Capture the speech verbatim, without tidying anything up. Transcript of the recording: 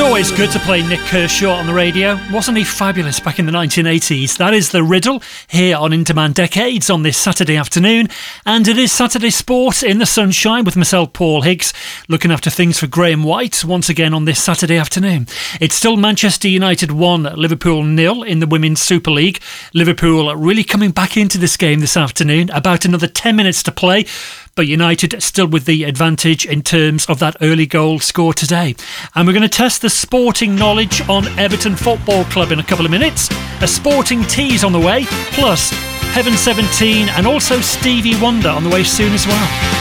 Always good to play Nick Kershaw on the radio. Wasn't he fabulous back in the nineteen eighties? That is The Riddle here on In Demand Decades on this Saturday afternoon. And it is Saturday Sport in the sunshine with myself, Paul Higgs, looking after things for Graham White once again on this Saturday afternoon. It's still Manchester United one, Liverpool nil in the Women's Super League. Liverpool really coming back into this game this afternoon. About another ten minutes to play. But United still with the advantage in terms of that early goal score today. And we're going to test the sporting knowledge on Everton Football Club in a couple of minutes. A sporting tease on the way, plus Heaven seventeen and also Stevie Wonder on the way soon as well.